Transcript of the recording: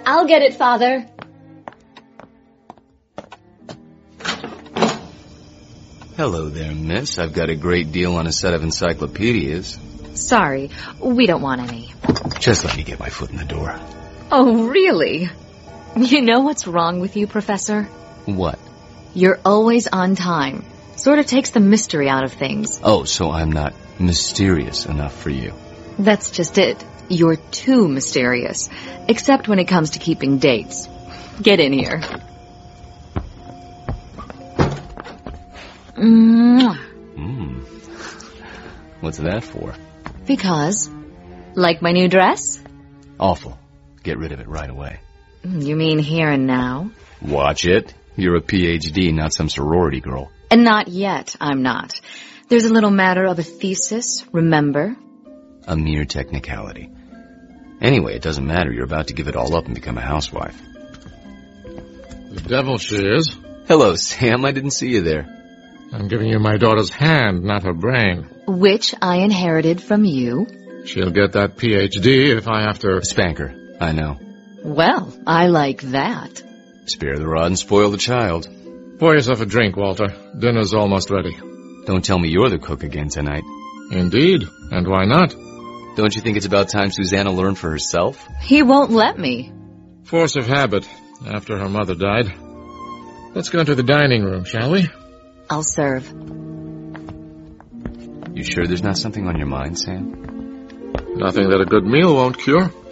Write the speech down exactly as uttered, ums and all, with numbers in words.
I'll get it, Father. Hello there, miss. I've got a great deal on a set of encyclopedias. Sorry, we don't want any. Just let me get my foot in the door. Oh, really? You know what's wrong with you, Professor? What? You're always on time. Sort of takes the mystery out of things. Oh, so I'm not mysterious enough for you. That's just it. You're too mysterious. Except when it comes to keeping dates. Get in here. Mwah. Hmm. What's that for? Because. Like my new dress? Awful. Get rid of it right away. You mean here and now? Watch it. You're a P H D, not some sorority girl. And not yet, I'm not. There's a little matter of a thesis, remember? A mere technicality. Anyway, it doesn't matter. You're about to give it all up and become a housewife. The devil she is. Hello, Sam. I didn't see you there. I'm giving you my daughter's hand, not her brain. Which I inherited from you. She'll get that P H D if I have to... Spank her. I know. Well, I like that. Spare the rod and spoil the child. Pour yourself a drink, Walter. Dinner's almost ready. Don't tell me you're the cook again tonight. Indeed. And why not? Don't you think it's about time Susanna learned for herself? He won't let me. Force of habit, after her mother died. Let's go to the dining room, shall we? I'll serve. You sure there's not something on your mind, Sam? Nothing that a good meal won't cure.